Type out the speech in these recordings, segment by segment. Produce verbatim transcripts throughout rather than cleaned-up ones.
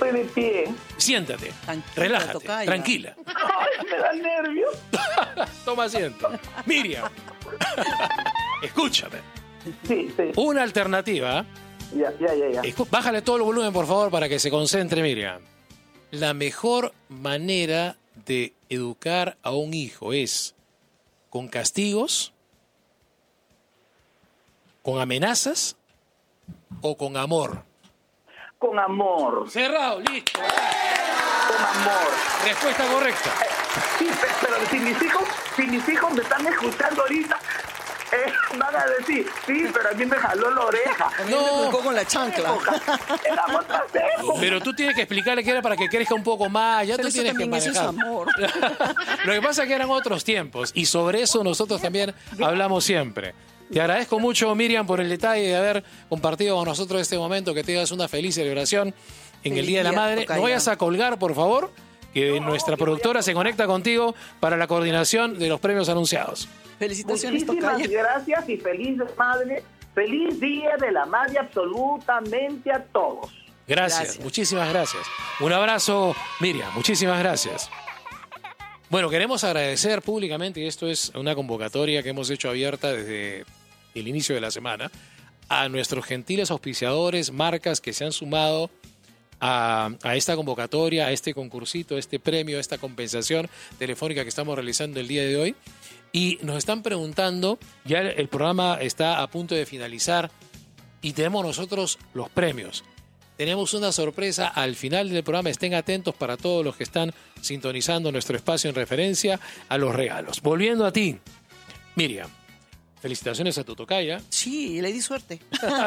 estoy de pie. Siéntate, Tranquila, relájate, tocaya. tranquila. Ay, me da nervios. Toma asiento. Miriam, escúchame. Sí, sí. Una alternativa. Ya, ya, ya, ya. Escu- Bájale todo el volumen, por favor, para que se concentre, Miriam. La mejor manera de educar a un hijo es con castigos, con amenazas o con amor. Con amor, Cerrado, listo. con amor. Respuesta correcta. Sí, pe- pero si mis hijos, si mis hijos me están escuchando ahorita, eh, van a decir, sí, pero a mí me jaló la oreja. A mí me tocó con la chancla. Era otra época. Pero tú tienes que explicarle que era para que crezca un poco más. Ya Pero tú eso tienes que también eso es manejar. amor. Lo que pasa es que eran otros tiempos y sobre eso nosotros también hablamos siempre. Te agradezco mucho, Miriam, por el detalle de haber compartido con nosotros este momento. Que tengas una feliz celebración en Feliz el Día de la día, Madre. tocaya. No vayas a colgar, por favor, que nuestra productora se conecta contigo para la coordinación de los premios anunciados. Felicitaciones, Muchísimas tocaya. gracias y feliz madre, feliz día de la madre absolutamente a todos. Gracias, Gracias. muchísimas gracias. Un abrazo, Miriam, muchísimas gracias. Bueno, queremos agradecer públicamente, y esto es una convocatoria que hemos hecho abierta desde el inicio de la semana, a nuestros gentiles auspiciadores, marcas que se han sumado a, a esta convocatoria, a este concursito, a este premio, a esta compensación telefónica que estamos realizando el día de hoy. Y nos están preguntando, ya el, el programa está a punto de finalizar y tenemos nosotros los premios. Tenemos una sorpresa al final del programa. Estén atentos para todos los que están sintonizando nuestro espacio en referencia a los regalos. Volviendo a ti, Miriam. Felicitaciones a tu tocaya. Sí, le di suerte.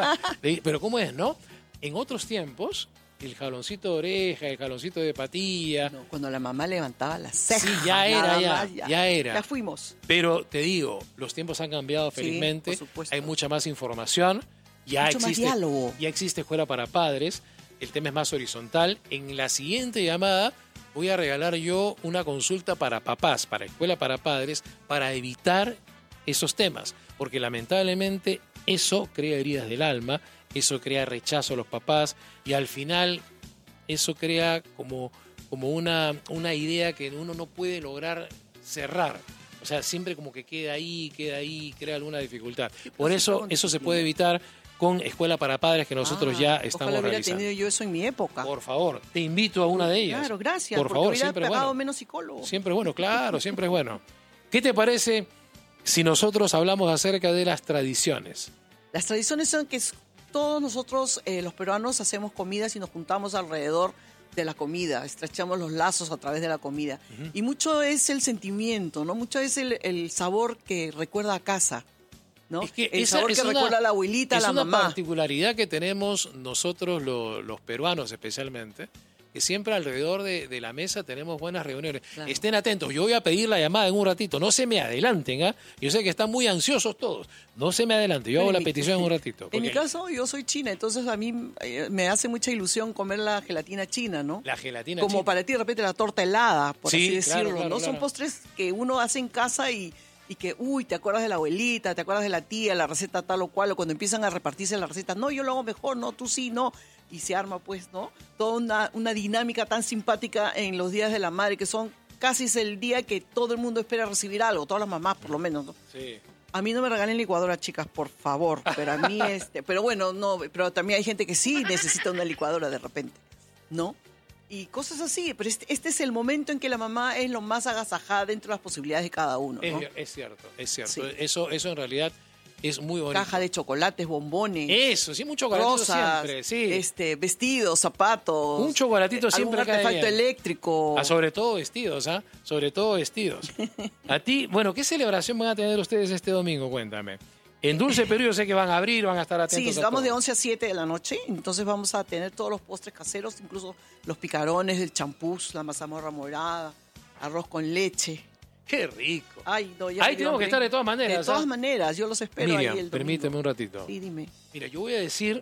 Pero ¿cómo es, no? En otros tiempos, el jaloncito de oreja, el jaloncito de patilla... No, cuando la mamá levantaba las cejas. Sí, ya era, nada ya, más, ya era. Ya fuimos. Pero te digo, los tiempos han cambiado Sí, felizmente. por supuesto. Hay mucha más información. Ya Mucho más existe, diálogo. ya existe escuela para padres. El tema es más horizontal. En la siguiente llamada voy a regalar yo una consulta para papás, para escuela para padres, para evitar esos temas. Porque lamentablemente eso crea heridas del alma, eso crea rechazo a los papás y al final eso crea como, como una, una idea que uno no puede lograr cerrar. O sea, siempre como que queda ahí, queda ahí, crea alguna dificultad. Por eso eso se puede evitar con Escuela para Padres que nosotros Ah, ya ojalá estamos hubiera realizando. tenido yo eso en mi época. Por favor, te invito a una de ellas. Claro, gracias. Por porque favor, hubiera siempre es pagado bueno. menos psicólogo. Siempre es bueno, claro, siempre es bueno. ¿Qué te parece si nosotros hablamos acerca de las tradiciones? Las tradiciones son que s- todos nosotros, eh, los peruanos, hacemos comidas y nos juntamos alrededor de la comida, estrechamos los lazos a través de la comida. Uh-huh. Y mucho es el sentimiento, ¿no? Mucho es el, el sabor que recuerda a casa, ¿no? Es que el esa sabor es que una, recuerda a la abuelita, a la mamá. Es una mamá. particularidad que tenemos nosotros lo, los peruanos especialmente, que siempre alrededor de, de la mesa tenemos buenas reuniones. Claro. Estén atentos, yo voy a pedir la llamada en un ratito, no se me adelanten, ¿ah? ¿eh? Yo sé que están muy ansiosos todos, no se me adelanten, yo hago la petición en un ratito. En mi caso, yo soy china, entonces a mí eh, me hace mucha ilusión comer la gelatina china, ¿no? La gelatina Como china. para ti, de repente, la torta helada, por sí, así decirlo, claro, claro, ¿no? claro. Son postres que uno hace en casa y... y que, uy, te acuerdas de la abuelita, te acuerdas de la tía, la receta tal o cual, o cuando empiezan a repartirse las recetas, no, yo lo hago mejor, no, tú sí, no, y se arma pues, ¿no? Toda una, una dinámica tan simpática en los días de la madre, que son casi es el día que todo el mundo espera recibir algo, todas las mamás por lo menos, ¿no? Sí. A mí no me regalen licuadora, chicas, por favor, pero a mí, este, pero bueno, no, pero también hay gente que sí necesita una licuadora de repente, ¿no? Y cosas así, pero este, este es el momento en que la mamá es lo más agasajada dentro de las posibilidades de cada uno, ¿no? Es, es cierto, es cierto. Sí. Eso, eso en realidad es muy bonito. Caja de chocolates, bombones. Eso, sí, un chocolatito rosas, siempre, sí. Este, vestidos, zapatos. Un chocolatito siempre algún cae artefacto bien. eléctrico. Ah, sobre todo vestidos, ¿ah? Sobre todo vestidos. A ti, bueno, ¿qué celebración van a tener ustedes este domingo? Cuéntame. En Dulce Perú yo sé que van a abrir, van a estar atentos. Sí, a vamos todo. de once a siete de la noche, entonces vamos a tener todos los postres caseros, incluso los picarones, el champús, la mazamorra morada, arroz con leche. ¡Qué rico! Ay, no, ya Ahí me dio tenemos que hambre. estar de todas maneras. De todas ¿ah? maneras, yo los espero Miriam, ahí el domingo. permíteme un ratito. Sí, dime. Mira, yo voy a decir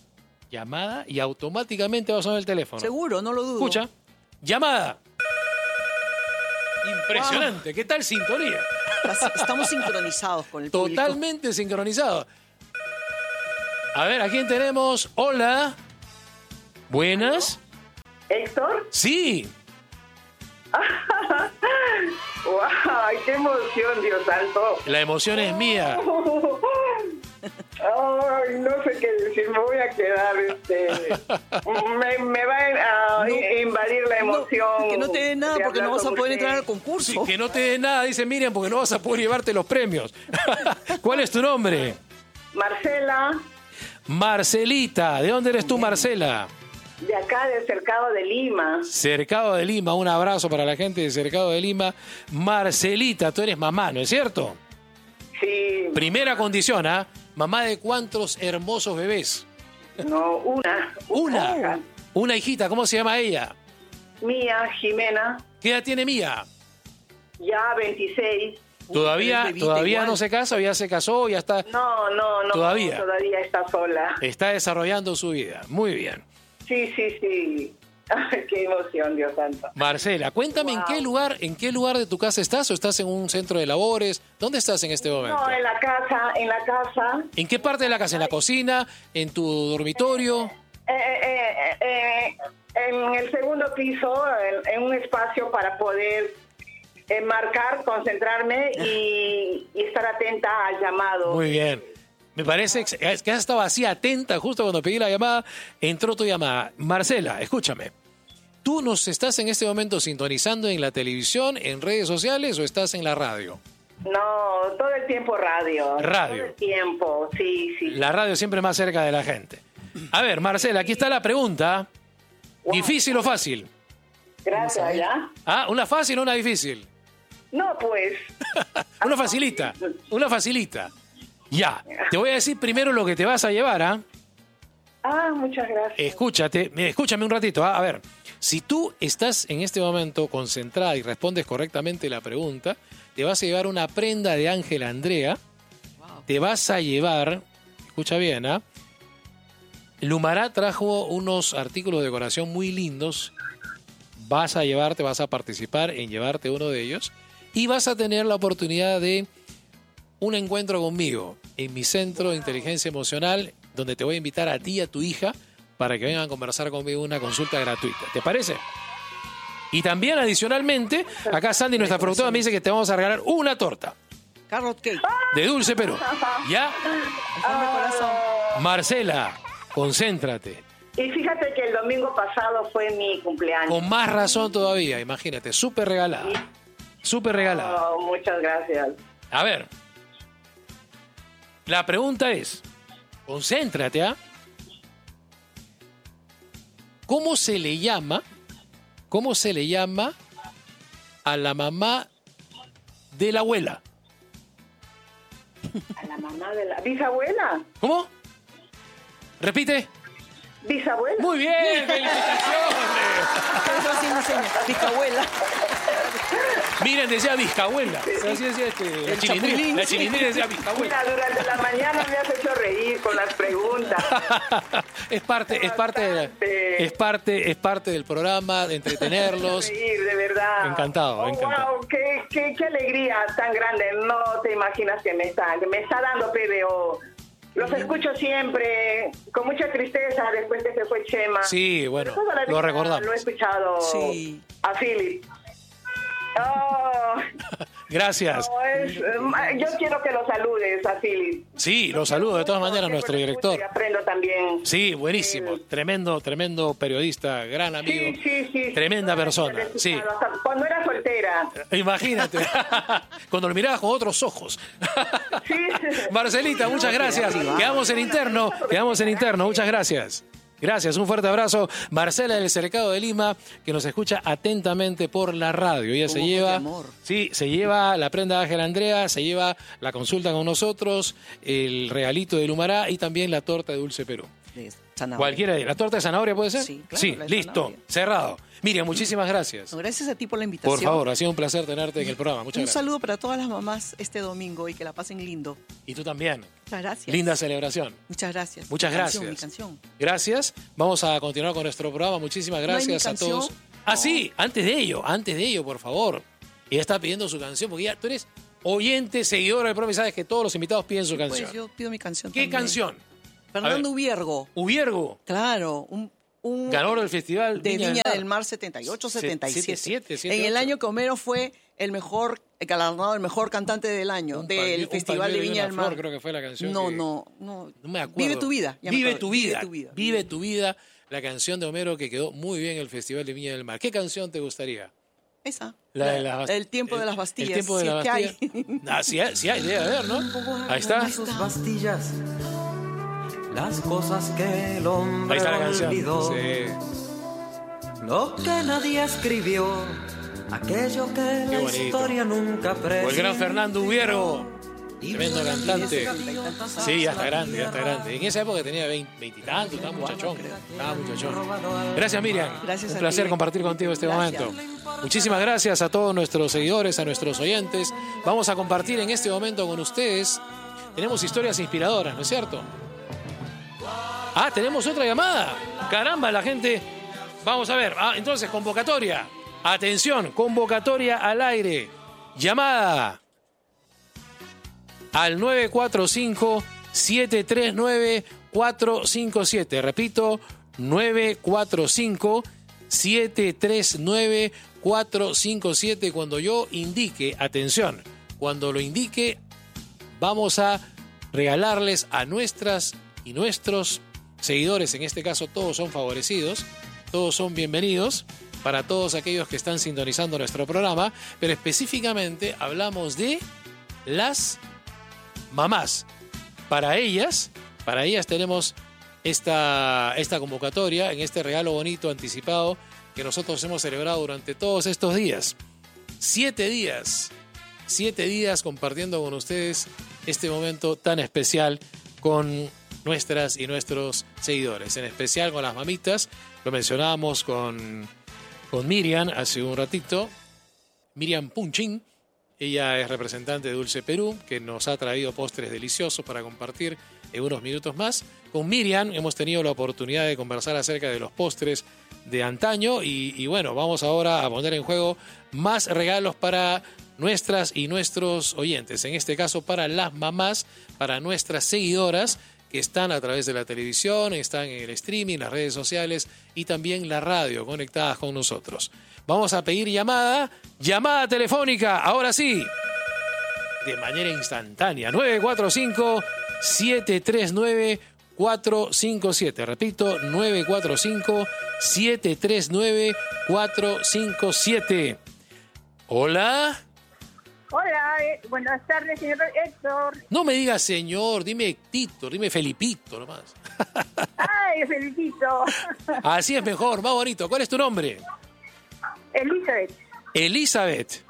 llamada y automáticamente va a sonar el teléfono. Seguro, no lo dudo. Escucha, llamada. Impresionante, wow. ¿Qué tal sintonía? Estamos sincronizados con el público. Totalmente sincronizados. A ver, ¿a quién tenemos? Hola. Buenas. ¿Héctor? Sí. ¡Wow! ¡Qué emoción, Dios santo! La emoción es mía. Ay, no sé qué decir, me voy a quedar, este, me, me va a No, invadir la emoción. No, que no te dé nada de porque no hablar vas a con poder usted. entrar al concurso. Sí, que no te dé nada, dice Miriam, porque no vas a poder llevarte los premios. ¿Cuál es tu nombre? Marcela, Marcelita. ¿De dónde eres tú, Marcela? de acá del Cercado de Lima. Cercado de Lima. Un abrazo para la gente de Cercado de Lima. Marcelita, tú eres mamá, ¿no es cierto? Sí, Primera condición, ¿ah? Mamá de cuántos hermosos bebés. no, una. Una. Una hijita, ¿cómo se llama ella? Mía, Jimena, ¿Qué edad tiene Mía? ya veintiséis. ¿Todavía, pero es bebita todavía igual. no se casa o ya se casó? Ya está, No, no, no. ¿Todavía? Todavía está sola. está desarrollando su vida. Muy bien. Sí, sí, sí. Ay, qué emoción, Dios santo. Marcela, cuéntame en Wow. qué lugar, en qué lugar de tu casa estás o estás en un centro de labores. ¿Dónde estás en este momento? No, en la casa, en la casa. ¿En qué parte de la casa? ¿En la cocina? ¿En tu dormitorio? Eh, eh, eh, eh, en el segundo piso, en, en un espacio para poder eh, marcar, concentrarme y, y estar atenta al llamado. Muy bien. Me parece ex- es que has estado así atenta justo cuando pedí la llamada, entró tu llamada. Marcela, escúchame. ¿Tú nos estás en este momento sintonizando en la televisión, en redes sociales o estás en la radio? No, todo el tiempo radio. Radio. Todo el tiempo, sí, sí. La radio siempre más cerca de la gente. A ver, Marcela, aquí está la pregunta. ¿Difícil o fácil? Gracias, ¿ya? Ah, ¿una fácil o una difícil? No, pues. Una facilita, una facilita. Ya, te voy a decir primero lo que te vas a llevar, ¿ah? Ah, muchas gracias. Escúchate, mira, escúchame un ratito, ¿ah? A ver, si tú estás en este momento concentrada y respondes correctamente la pregunta, te vas a llevar una prenda de Ángel Andrea, te vas a llevar, escucha bien, ¿ah? Lumará trajo unos artículos de decoración muy lindos, vas a llevarte, vas a participar en llevarte uno de ellos y vas a tener la oportunidad de un encuentro conmigo en mi centro de inteligencia emocional, donde te voy a invitar a ti y a tu hija para que vengan a conversar conmigo una consulta gratuita. ¿Te parece? Y también, adicionalmente, acá Sandy, nuestra productora, me dice que te vamos a regalar una torta Carrot cake. de Dulce Perú. ¿Ya? Déjame corazón. Marcela, concéntrate. Y fíjate que el domingo pasado fue mi cumpleaños. Con más razón todavía, imagínate, súper regalada. Súper regalada. Oh, muchas gracias. A ver, la pregunta es, concéntrate, ¿ah? ¿Cómo se le llama, cómo se le llama a la mamá de la abuela? A la mamá de la bisabuela. ¿Cómo? Repite. Bisabuela. Muy bien, felicitaciones. Eso así me enseña. Bisabuela. Miren, decía Vizcabuela. Así decía este, la El chilindrina. chapulín, La sí. chilindrina decía Vizcabuela. Mira, durante la mañana me has hecho reír con las preguntas. es parte, es parte, de la- Bastante. es parte, es parte del programa, de entretenerlos. Reír, de verdad. Encantado, Oh, encantado. Wow, qué, qué, qué alegría tan grande. No te imaginas que me está, que me está dando P B O. Los escucho siempre, con mucha tristeza después que se fue Chema. Sí, bueno, Toda la lo vida recordamos. Lo he escuchado Sí. a Philip. Oh, Gracias. no, es, eh, yo quiero que lo saludes a Philip. Sí, los saludo de todas maneras a nuestro Siempre lo escucho director. y aprendo también. Sí, buenísimo. Sí. Tremendo, tremendo periodista, gran amigo. Sí, sí, sí. Tremenda Toda la persona. vida lo he Sí. escuchado, hasta cuando era soltera. Imagínate. Cuando lo mirabas con otros ojos. Sí. Marcelita, muchas gracias. Quedamos en interno. Quedamos en interno. Muchas gracias. Gracias, un fuerte abrazo. Marcela del Cercado de Lima, que nos escucha atentamente por la radio. Ella se Ojos de lleva, amor. sí, se lleva la prenda de Ángel Andrea, se lleva la consulta con nosotros, el regalito de Lumará y también la torta de Dulce Perú. De zanahoria. Cualquiera de ¿La torta de zanahoria puede ser? Sí, claro, la de listo, zanahoria. cerrado. Miriam, muchísimas gracias. No, gracias a ti por la invitación. Por favor, ha sido un placer tenerte en el programa. Muchas Un gracias. saludo para todas las mamás este domingo y que la pasen lindo. Y tú también. Muchas gracias. Linda celebración. Muchas gracias. Muchas Mi canción, gracias. mi canción. Gracias. Vamos a continuar con nuestro programa. Muchísimas ¿No hay mi gracias a canción? todos. Ah, No. sí, antes de ello, antes de ello, por favor. Ella está pidiendo su canción porque ya tú eres oyente, seguidora del programa y sabes que todos los invitados piden su canción. Pues yo pido mi canción ¿Qué también. canción? A Fernando ver. Ubiergo. Ubiergo. Claro, un un... Ganó el festival de Viña, Viña del Mar, del Mar setenta y ocho setenta y siete. setenta y siete, En el ocho. año que Homero fue el mejor, galardonado el mejor cantante del año Un del palmero- un Festival palmero de y Viña una del Mar. flor, creo que fue la canción. No, que- no, no. No me acuerdo. Vive tu vida. ya me Vive acuerdo. tu vida. Vive tu vida. Vive tu vida. La canción de Homero que quedó muy bien en el Festival de Viña del Mar. ¿Qué canción te gustaría? Esa. La de las bast- el tiempo de las Bastillas. El tiempo de si las es que hay. Bastillas. Ah, sí hay, sí hay, debe haber, ¿no? Ahí está. Sus bastillas, las cosas que el hombre Ahí está la canción. olvidó, Sí. lo que nadie escribió, aquello que Qué la bonito. historia nunca presionó. O el gran Fernando Hubiero, tremendo cantante. Sí, ya está grande, ya está grande. En esa época tenía veintitantos, estaba muchachón. Estaba muchachón. Gracias, Miriam. Gracias Un a placer ti. compartir contigo este Gracias. momento. Muchísimas gracias a todos nuestros seguidores, a nuestros oyentes. Vamos a compartir en este momento con ustedes. Tenemos historias inspiradoras, ¿no es cierto? Ah, tenemos otra llamada. Caramba, la gente. Vamos a ver. Ah, entonces, convocatoria. Atención, convocatoria al aire. Llamada al nueve cuatro cinco, siete tres nueve, cuatro cinco siete. Repito, nueve cuatro cinco, siete tres nueve, cuatro cinco siete. Cuando yo indique, atención, cuando lo indique, vamos a regalarles a nuestras y nuestros seguidores, en este caso todos son favorecidos, todos son bienvenidos para todos aquellos que están sintonizando nuestro programa, pero específicamente hablamos de las mamás. Para ellas, para ellas tenemos esta, esta convocatoria en este regalo bonito anticipado que nosotros hemos celebrado durante todos estos días. Siete días, siete días compartiendo con ustedes este momento tan especial con nuestras y nuestros seguidores, en especial con las mamitas. Lo mencionábamos con, con Miriam hace un ratito, Miriam Punchín. Ella es representante de Dulce Perú, que nos ha traído postres deliciosos para compartir en unos minutos más. Con Miriam hemos tenido la oportunidad de conversar acerca de los postres de antaño y, y bueno, vamos ahora a poner en juego más regalos para nuestras y nuestros oyentes, en este caso para las mamás, para nuestras seguidoras que están a través de la televisión, están en el streaming, las redes sociales y también la radio conectadas con nosotros. Vamos a pedir llamada, llamada telefónica, ahora sí, de manera instantánea, nueve cuatro cinco, siete tres nueve, cuatro cinco siete. Repito, nueve cuatro cinco, siete tres nueve, cuatro cinco siete. Hola. Hola, eh, buenas tardes, señor Héctor. No me digas señor, dime Tito, dime Felipito nomás. Ay, felicito. Así es mejor, más bonito. ¿Cuál es tu nombre? Elizabeth. Elizabeth.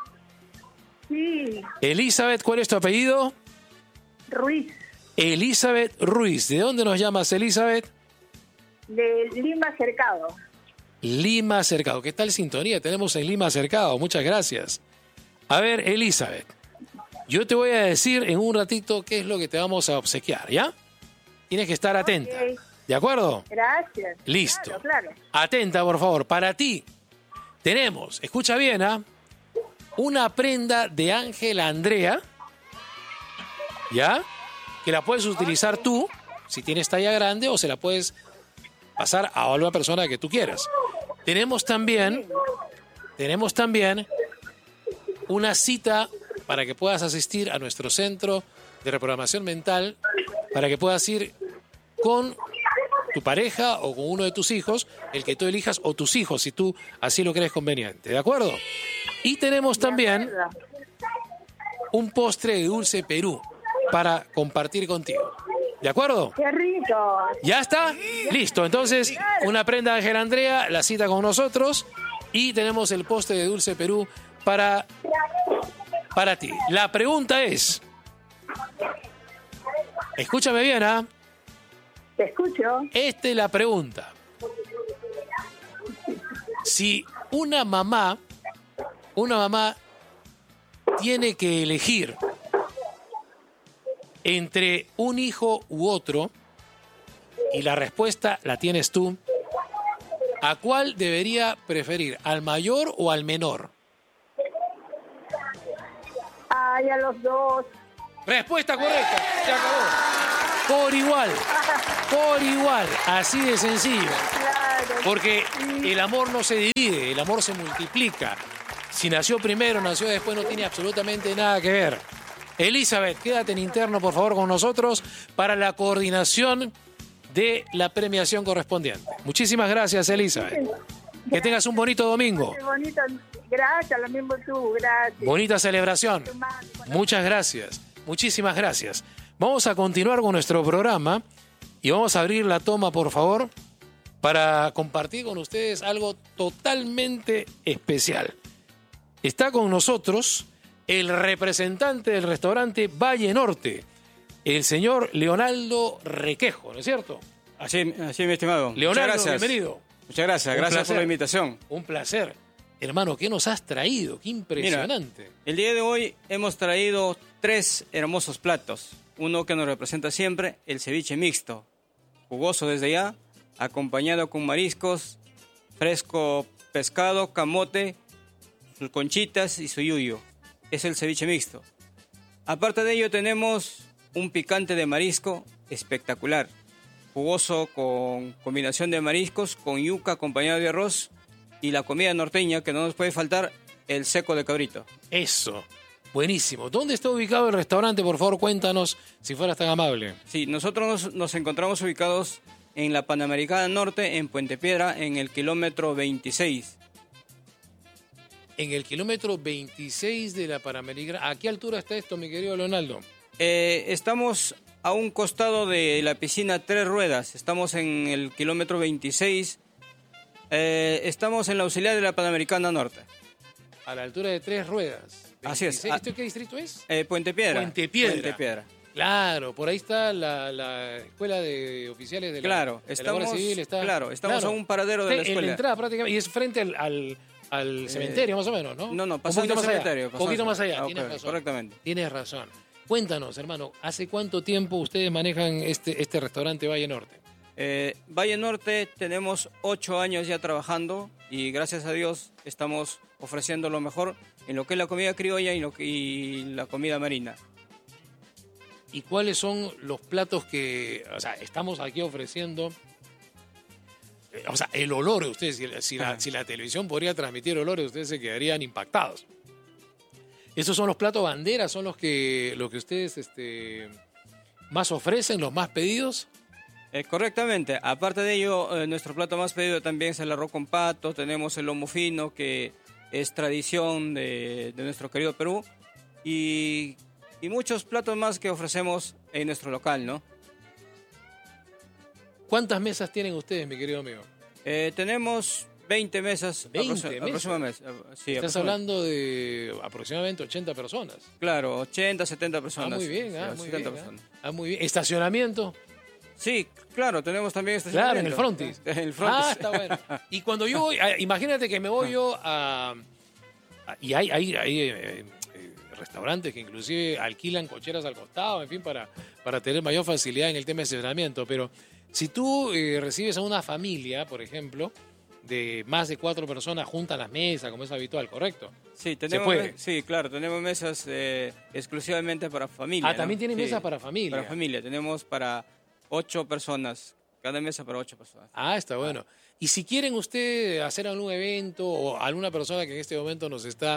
Sí, Elizabeth, ¿cuál es tu apellido? Ruiz, Elizabeth Ruiz. ¿De dónde nos llamas, Elizabeth? de Lima Cercado. Lima Cercado. ¿Qué tal sintonía tenemos en Lima Cercado? Muchas gracias. A ver, Elizabeth, yo te voy a decir en un ratito qué es lo que te vamos a obsequiar, ¿ya? Tienes que estar atenta. Ok. ¿De acuerdo? Gracias. Listo. Claro, claro. Atenta, por favor. Para ti tenemos, escucha bien, ¿ah? Una prenda de Ángela Andrea, ¿ya? Que la puedes utilizar tú, si tienes talla grande, o se la puedes pasar a alguna persona que tú quieras. Tenemos también, tenemos también una cita para que puedas asistir a nuestro centro de reprogramación mental, para que puedas ir con tu pareja o con uno de tus hijos, el que tú elijas, o tus hijos, si tú así lo crees conveniente, ¿de acuerdo? Y tenemos también un postre de Dulce Perú para compartir contigo, ¿de acuerdo? Qué rico. ¿Ya está? Listo, entonces una prenda de Ángel Andrea, la cita con nosotros, y tenemos el postre de Dulce Perú para, para ti. La pregunta es, escúchame bien, ¿ah? Te escucho. Esta es la pregunta. Si una mamá, una mamá tiene que elegir entre un hijo u otro, y la respuesta la tienes tú, ¿a cuál debería preferir? ¿Al mayor o al menor? Ay, a los dos. Respuesta correcta, se acabó. Por igual, por igual, así de sencillo. Claro. Claro. Porque el amor no se divide, el amor se multiplica. Si nació primero, nació después, no tiene absolutamente nada que ver. Elizabeth, quédate en interno, por favor, con nosotros para la coordinación de la premiación correspondiente. Muchísimas gracias, Elizabeth. Que tengas un bonito domingo. Qué bonito. Gracias, lo mismo tú, gracias. Bonita celebración. Muchas gracias. Muchísimas gracias. Vamos a continuar con nuestro programa y vamos a abrir la toma, por favor, para compartir con ustedes algo totalmente especial. Está con nosotros el representante del restaurante Valle Norte, el señor Leonardo Requejo, ¿no es cierto? Así, así mi estimado. Leonardo, Muchas gracias. bienvenido. Muchas gracias, Un gracias placer. por la invitación. Un placer. Hermano, ¿qué nos has traído? Qué impresionante. Mira, el día de hoy hemos traído tres hermosos platos. Uno que nos representa siempre, el ceviche mixto, jugoso desde ya, acompañado con mariscos, fresco pescado, camote, sus conchitas y su yuyo. Es el ceviche mixto. Aparte de ello tenemos un picante de marisco espectacular, jugoso con combinación de mariscos, con yuca acompañado de arroz y la comida norteña que no nos puede faltar, el seco de cabrito. Eso. Buenísimo. ¿Dónde está ubicado el restaurante? Por favor, cuéntanos, si fueras tan amable. Sí, nosotros nos, nos encontramos ubicados en la Panamericana Norte, en Puente Piedra, en el kilómetro veintiséis. En el kilómetro veintiséis de la Panamericana. ¿A qué altura está esto, mi querido Leonardo? Eh, estamos a un costado de la piscina Tres Ruedas. Estamos en el kilómetro veintiséis. Eh, estamos en la auxiliar de la Panamericana Norte. A la altura de Tres Ruedas. Así es. veintiséis. ¿Esto qué distrito es? Eh, Puente Piedra. Puente Piedra. Puente Piedra. Claro, por ahí está la, la escuela de oficiales de la, Claro, de la estamos, Guardia Civil. Está, claro, estamos a un paradero de la En escuela. la entrada prácticamente, y es frente al, al, al cementerio más o menos, ¿no? No, no, Un pasando poquito el más cementerio. allá. Un poquito más allá, Ah, tienes ok, razón. correctamente. Tienes razón. Cuéntanos, hermano, ¿hace cuánto tiempo ustedes manejan este, este restaurante Valle Norte? Eh, Valle Norte tenemos ocho años ya trabajando y gracias a Dios estamos ofreciendo lo mejor en lo que es la comida criolla y, lo que, y la comida marina. ¿Y cuáles son los platos que, o sea, estamos aquí ofreciendo? Eh, O sea, el olor, ustedes, si, si la, Ajá. si la televisión podría transmitir olores, ustedes se quedarían impactados. Esos son los platos bandera, son los que, los que ustedes este, más ofrecen, los más pedidos. Eh, correctamente. Aparte de ello, eh, nuestro plato más pedido también es el arroz con pato. Tenemos el lomo fino, que es tradición de, de nuestro querido Perú. Y, y muchos platos más que ofrecemos en nuestro local, ¿no? ¿Cuántas mesas tienen ustedes, mi querido amigo? Eh, tenemos veinte mesas. ¿veinte aproxi- mesas? aproximadamente. Eh, Sí, Estás aproximadamente. hablando de aproximadamente ochenta personas. Claro, ochenta, setenta Ah, personas. muy bien, Sí, ah, muy setenta bien. ah. personas. Ah, muy bien. ¿Estacionamiento? Sí, claro, tenemos también este Claro, en el frontis. En el frontis. Ah, está bueno. Y cuando yo voy, ah, imagínate que me voy yo a... a- y hay, hay, hay eh, eh, restaurantes que inclusive alquilan cocheras al costado, en fin, para, para tener mayor facilidad en el tema de estacionamiento. Pero si tú eh, recibes a una familia, por ejemplo, de más de cuatro personas juntas a las mesas, como es habitual, ¿correcto? Sí, tenemos, puede. sí, claro, tenemos mesas eh, exclusivamente para familia. Ah, también ¿no? tienen Sí, mesas para familia. Para familia, tenemos para ocho personas, cada mesa para ocho personas. Ah, está bueno. Y si quieren ustedes hacer algún evento o alguna persona que en este momento nos está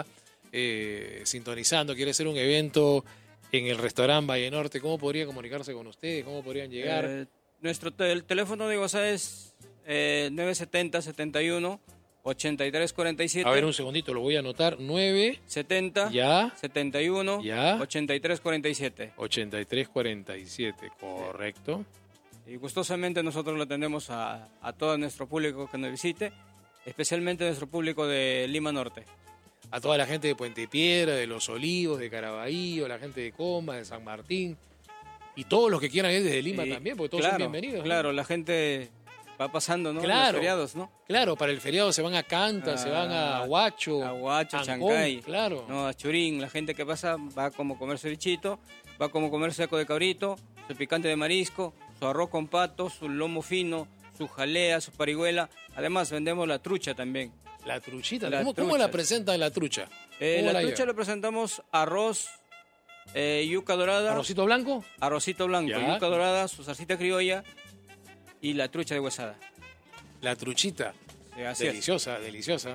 eh, sintonizando, quiere hacer un evento en el restaurante Valle Norte, ¿cómo podría comunicarse con ustedes? ¿Cómo podrían llegar? Eh, nuestro te- el teléfono de WhatsApp es eh, nueve setenta, setenta y uno, ochenta y tres cuarenta y siete. A ver, un segundito, lo voy a anotar. nueve, setenta, ya, setenta y uno, Ya. ochenta y tres cuarenta y siete. ochenta y tres cuarenta y siete, correcto. Y gustosamente nosotros lo atendemos a, a todo nuestro público que nos visite, especialmente nuestro público de Lima Norte. A toda la gente de Puente Piedra, de Los Olivos, de Caraballo, la gente de Coma, de San Martín. Y todos los que quieran ir desde Lima Y, también, porque todos claro, son bienvenidos. ¿no? Claro, la gente va pasando, ¿no? Claro. Los feriados, ¿no? Claro, para el feriado se van a Canta, Ah, se van a Huacho, a Huacho, Ancón, Chancay, claro. No, a Churín, la gente que pasa va como a comer cevichito, va como a comer seco de cabrito, su picante de marisco, su arroz con pato, su lomo fino, su jalea, su parihuela. Además vendemos la trucha también. La truchita, La ¿cómo, cómo trucha. la presentan la trucha? Eh, ¿Cómo la la trucha llevan? le presentamos arroz, eh, yuca dorada, ¿Arrocito blanco? arrocito blanco, Ya. yuca dorada, su salsita criolla y la trucha de huesada. La truchita. Sí, así es. Deliciosa, deliciosa.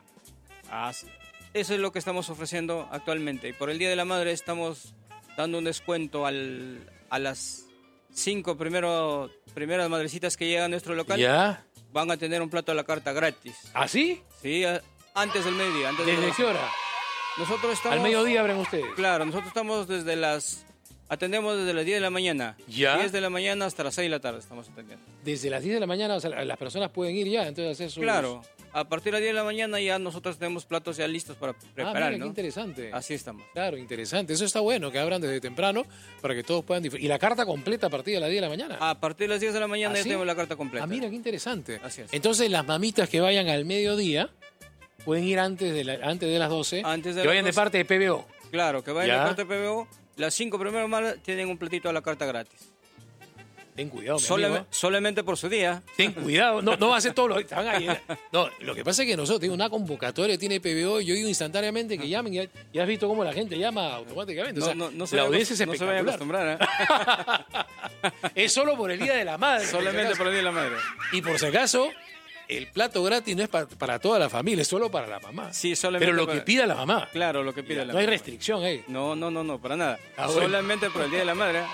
Así. Eso es lo que estamos ofreciendo actualmente. Y por el Día de la Madre estamos dando un descuento al, a las cinco primero, primeras madrecitas que llegan a nuestro local. ¿Ya? Van a tener un plato a la carta gratis. ¿Ah, sí? Sí, a- antes del mediodía. Antes de ¿Desde las- qué hora? Nosotros estamos... Al mediodía abren ustedes. Claro, nosotros estamos desde las... Atendemos desde las diez de la mañana. ¿Ya? diez de la mañana hasta las seis de la tarde estamos atendiendo. Desde las diez de la mañana, o sea, las personas pueden ir ya, entonces hacer sus... Claro, a partir de las diez de la mañana ya nosotros tenemos platos ya listos para Ah, preparar, mira, ¿no? qué interesante. Así estamos. Claro, interesante. Eso está bueno, que abran desde temprano para que todos puedan disfrutar. ¿Y la carta completa a partir de las diez de la mañana? A partir de las diez de la mañana ¿Ah, ya sí? tenemos la carta completa. Ah, mira, qué interesante. Así es. Entonces, las mamitas que vayan al mediodía pueden ir antes de, la- antes de las doce, Antes de que las vayan de doce. parte de P B O. Claro, que vayan Ya. a la carta P B O. Las cinco primeras malas tienen un platito a la carta gratis. Ten cuidado, mi Solame- amigo. solamente por su día. Ten cuidado, no, no va a ser todos los están ahí. No, lo que pasa es que nosotros tenemos una convocatoria, tiene P B O, y yo digo instantáneamente que llamen, y ya has visto cómo la gente llama automáticamente. No, o sea, no, no se la vaya a audiencia es acos- no se vaya a espectacular. acostumbrar, ¿eh? Es solo por el Día de la Madre. Solamente por por el Día de la Madre. Y por si acaso, el plato gratis no es pa- para toda la familia, es solo para la mamá. Sí, solamente Pero lo para- que pida la mamá. Claro, lo que pide la No hay mamá. restricción ahí. No, no, no, no, para nada. Ah, bueno. Solamente por el Día de la Madre.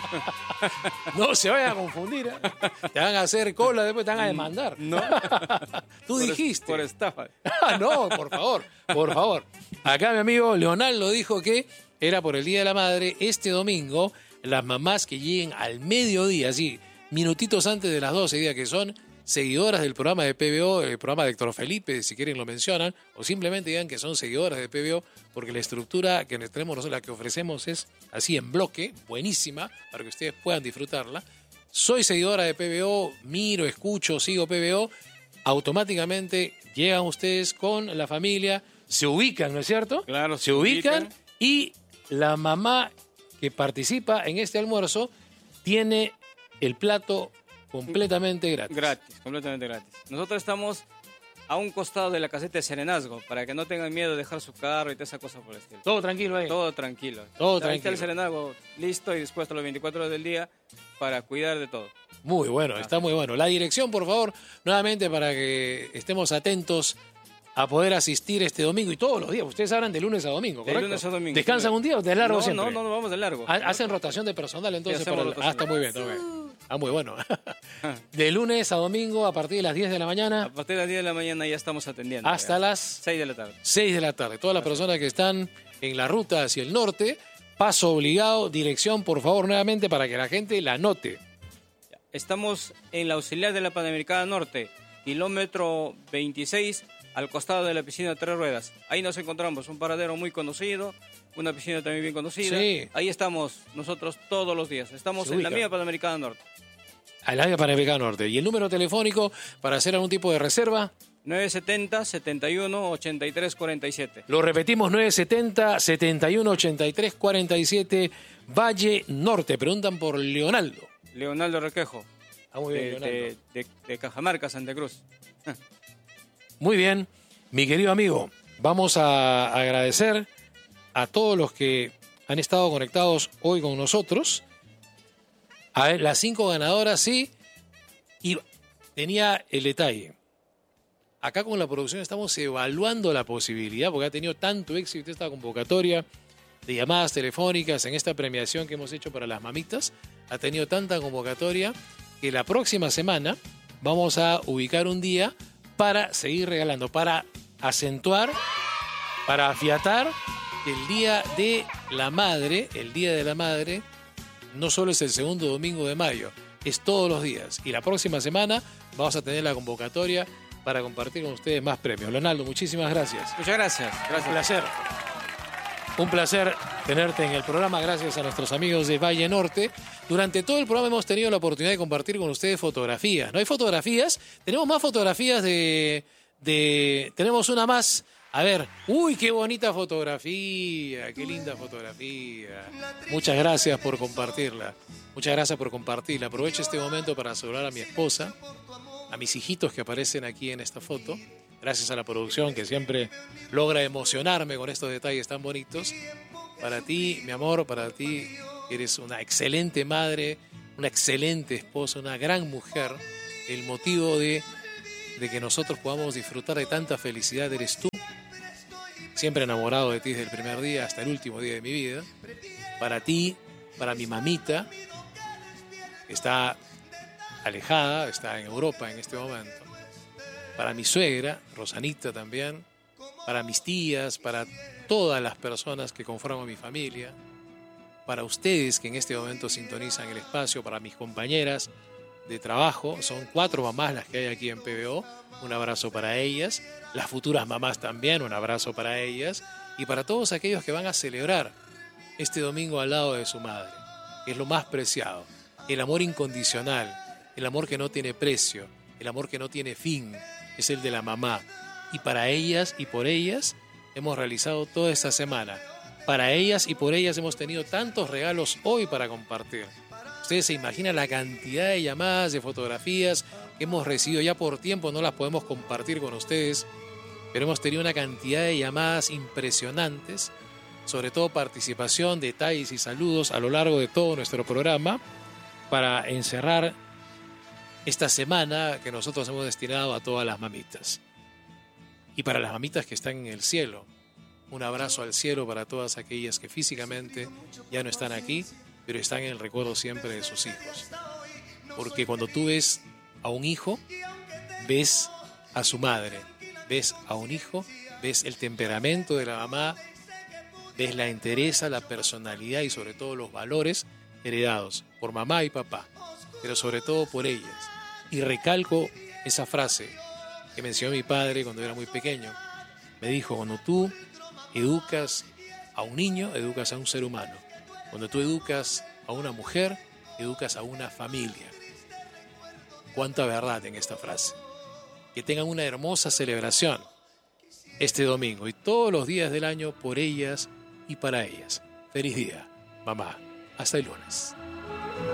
No se vayan a confundir. ¿eh? Te van a hacer cola, después te van a demandar. No. Tú Por es- dijiste. Por estafa. Ah, no, por favor, por favor. Acá mi amigo Leonardo dijo que era por el Día de la Madre. Este domingo, las mamás que lleguen al mediodía, así, minutitos antes de las doce, día que son seguidoras del programa de P B O, el programa de Héctor Felipe, si quieren lo mencionan, o simplemente digan que son seguidoras de P B O, porque la estructura que tenemos nosotros, la que ofrecemos es así en bloque, buenísima, para que ustedes puedan disfrutarla. Soy seguidora de P B O, miro, escucho, sigo P B O, automáticamente llegan ustedes con la familia, se ubican, ¿no es cierto? Claro, se se ubican ubican. y la mamá que participa en este almuerzo tiene el plato completamente gratis. Gratis, completamente gratis. Nosotros estamos a un costado de la caseta de Serenazgo, para que no tengan miedo de dejar su carro y toda esa cosa por el estilo. Todo tranquilo ahí. Todo tranquilo. Todo Ahí está tranquilo. el Serenazgo listo y dispuesto los veinticuatro horas del día para cuidar de todo. Muy bueno, está muy bueno. La dirección, por favor, nuevamente para que estemos atentos a poder asistir este domingo y todos los días. Ustedes hablan de lunes a domingo, De ¿correcto? lunes a domingo. ¿Descansan un día o de largo no, siempre? No, no, no, vamos de largo. Ha- ¿Hacen rotación de personal entonces? hacemos para el- rotación. Ah, está muy bien, está muy bien. Ah, muy bueno. De lunes a domingo a partir de las diez de la A mañana partir de las diez de la mañana ya estamos atendiendo. hasta ya. las seis de la tarde. seis de la tarde. Todas las personas que están en la ruta hacia el norte, paso obligado, dirección, por favor, nuevamente para que la gente la note. Estamos en la auxiliar de la Panamericana Norte, kilómetro veintiséis, al costado de la piscina de Tres Ruedas. Ahí nos encontramos, un paradero muy conocido, una piscina también bien conocida. Sí. Ahí estamos nosotros todos los días. Estamos Se en la ubica. misma Panamericana Norte. Al área Panamericana Norte. ¿Y el número telefónico para hacer algún tipo de reserva? nueve setenta, setenta y uno, ochenta y tres, cuarenta y siete. Lo repetimos, nueve setenta, setenta y uno, ochenta y tres, cuarenta y siete, Valle Norte. Preguntan por Leonardo. Leonardo Requejo, Ah, muy bien, de, Leonardo. de, de- de Cajamarca, Santa Cruz. Muy bien, mi querido amigo, vamos a agradecer a todos los que han estado conectados hoy con nosotros. A ver, las cinco ganadoras, sí. Y tenía el detalle. Acá con la producción estamos evaluando la posibilidad, porque ha tenido tanto éxito esta convocatoria de llamadas telefónicas en esta premiación que hemos hecho para las mamitas. Ha tenido tanta convocatoria que la próxima semana vamos a ubicar un día para seguir regalando, para acentuar, para afiatar que el Día de la Madre, el Día de la Madre, no solo es el segundo domingo de mayo, es todos los días. Y la próxima semana vamos a tener la convocatoria para compartir con ustedes más premios. Leonardo, muchísimas gracias. Muchas gracias. Un Gracias. placer. Un placer tenerte en el programa, gracias a nuestros amigos de Valle Norte. Durante todo el programa hemos tenido la oportunidad de compartir con ustedes fotografías. ¿No hay fotografías? Tenemos más fotografías de... de tenemos una más. A ver, uy, qué bonita fotografía, qué linda fotografía. Muchas gracias por compartirla. Muchas gracias por compartirla. Aprovecho este momento para saludar a mi esposa, a mis hijitos que aparecen aquí en esta foto. Gracias a la producción que siempre logra emocionarme con estos detalles tan bonitos. Para ti, mi amor, para ti, eres una excelente madre, una excelente esposa, una gran mujer. El motivo de de que nosotros podamos disfrutar de tanta felicidad eres tú. Siempre enamorado de ti desde el primer día hasta el último día de mi vida. Para ti, para mi mamita, que está alejada, está en Europa en este momento. Para mi suegra, Rosanita también. Para mis tías, para todas las personas que conforman mi familia. Para ustedes que en este momento sintonizan el espacio, para mis compañeras de trabajo, son cuatro mamás las que hay aquí en P B O, un abrazo para ellas, las futuras mamás también, un abrazo para ellas, y para todos aquellos que van a celebrar este domingo al lado de su madre, que es lo más preciado, el amor incondicional, el amor que no tiene precio, el amor que no tiene fin, es el de la mamá, y para ellas y por ellas hemos realizado toda esta semana. Para ellas y por ellas hemos tenido tantos regalos hoy para compartir. Ustedes se imaginan la cantidad de llamadas, de fotografías que hemos recibido. Ya por tiempo no las podemos compartir con ustedes, pero hemos tenido una cantidad de llamadas impresionantes, sobre todo participación, detalles y saludos a lo largo de todo nuestro programa para encerrar esta semana que nosotros hemos destinado a todas las mamitas. Y para las mamitas que están en el cielo, un abrazo al cielo para todas aquellas que físicamente ya no están aquí, pero están en el recuerdo siempre de sus hijos. Porque cuando tú ves a un hijo, ves a su madre, ves a un hijo, ves el temperamento de la mamá, ves la entereza, la personalidad y sobre todo los valores heredados por mamá y papá, pero sobre todo por ellas. Y recalco esa frase que mencionó mi padre cuando era muy pequeño. Me dijo, cuando tú educas a un niño, educas a un ser humano. Cuando tú educas a una mujer, educas a una familia. Cuánta verdad en esta frase. Que tengan una hermosa celebración este domingo y todos los días del año por ellas y para ellas. Feliz día, mamá. Hasta el lunes.